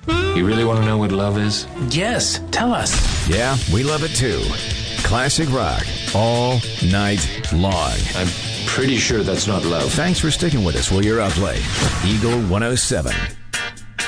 You really want to know what love is? Yes, tell us. Yeah, we love it too. Classic rock, all night long. I'm pretty sure that's not love. Thanks for sticking with us while you're up late. Eagle 107.